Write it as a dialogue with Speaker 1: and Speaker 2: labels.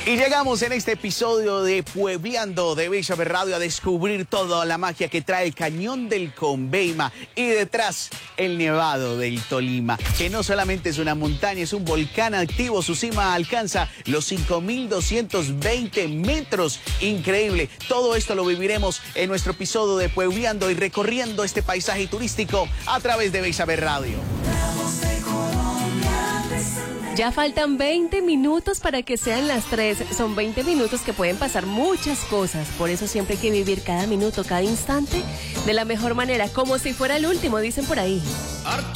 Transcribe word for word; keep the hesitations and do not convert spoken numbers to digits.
Speaker 1: Y llegamos en este episodio de Puebleando de Bella Radio a descubrir toda la magia que trae el Cañón del Conveima y detrás el Nevado del Tolima, que no solamente es una montaña, es un volcán activo. Su cima alcanza los cinco mil doscientos veinte metros. Increíble. Todo esto lo viviremos en nuestro episodio de Puebleando y recorriendo este paisaje turístico a través de Bella Radio.
Speaker 2: Ya faltan veinte minutos para que sean las tres. Son veinte minutos que pueden pasar muchas cosas. Por eso siempre hay que vivir cada minuto, cada instante de la mejor manera, como si fuera el último, dicen por ahí.